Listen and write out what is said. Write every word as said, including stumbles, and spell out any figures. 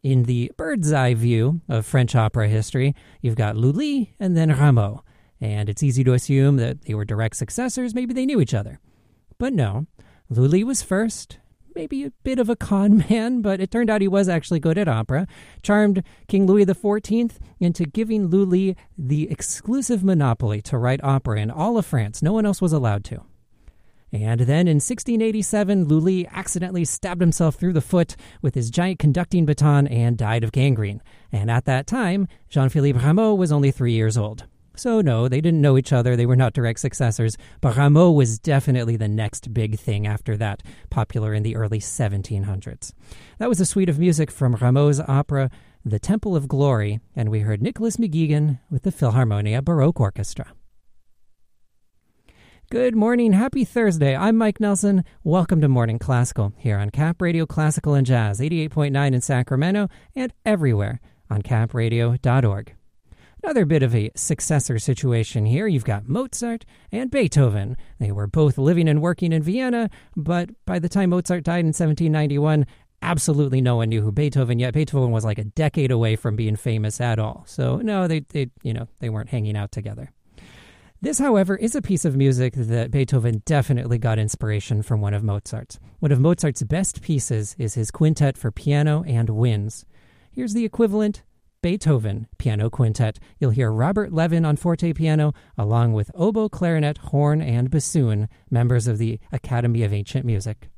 In the bird's eye view of French opera history, you've got Lully and then Rameau, and it's easy to assume that they were direct successors, maybe they knew each other. But no, Lully was first, maybe a bit of a con man, but it turned out he was actually good at opera, charmed King Louis the fourteenth into giving Lully the exclusive monopoly to write opera in all of France. No one else was allowed to. And then in sixteen eighty-seven, Lully accidentally stabbed himself through the foot with his giant conducting baton and died of gangrene. And at that time, Jean-Philippe Rameau was only three years old. So no, they didn't know each other. They were not direct successors. But Rameau was definitely the next big thing after that, popular in the early seventeen hundreds. That was a suite of music from Rameau's opera, The Temple of Glory, and we heard Nicholas McGeegan with the Philharmonia Baroque Orchestra. Good morning. Happy Thursday. I'm Mike Nelson. Welcome to Morning Classical here on Cap Radio Classical and Jazz, eighty-eight point nine in Sacramento and everywhere on cap radio dot org. Another bit of a successor situation here. You've got Mozart and Beethoven. They were both living and working in Vienna, but by the time Mozart died in seventeen ninety-one, absolutely no one knew who Beethoven yet. Beethoven was like a decade away from being famous at all. So no, they, they you know, they weren't hanging out together. This, however, is a piece of music that Beethoven definitely got inspiration from one of Mozart's. One of Mozart's best pieces is his quintet for piano and winds. Here's the equivalent Beethoven Piano Quintet. You'll hear Robert Levin on forte piano, along with oboe, clarinet, horn, and bassoon, members of the Academy of Ancient Music.